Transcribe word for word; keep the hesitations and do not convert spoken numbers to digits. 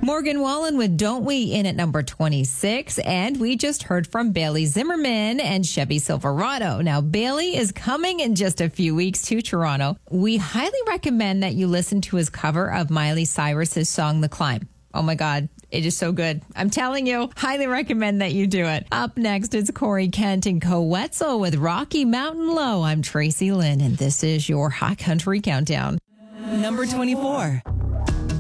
Morgan Wallen with Don't We in at number twenty-six. And we just heard from Bailey Zimmerman and Chevy Silverado. Now, Bailey is coming in just a few weeks to Toronto. We highly recommend that you listen to his cover of Miley Cyrus's song, The Climb. Oh my God, it is so good. I'm telling you, highly recommend that you do it. Up next, it's Corey Kent and Co Wetzel with Rocky Mountain Low. I'm Tracy Lynn, and this is your Hot Country Countdown. Number twenty-four.